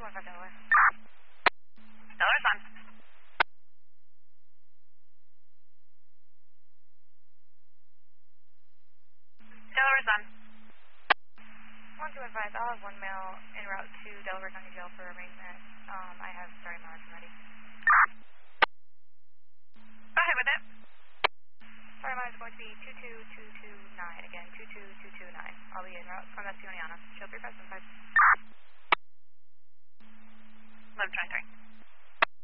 215 Delaware. Delaware's on. Delaware's on. 1215, I'll have one male en route to Delaware County Jail for arraignment. I have starting my arson ready. Go ahead with it. Starting mine is going to be 22229, again, 22229. I'll be en route from Estioniana. Show 3575.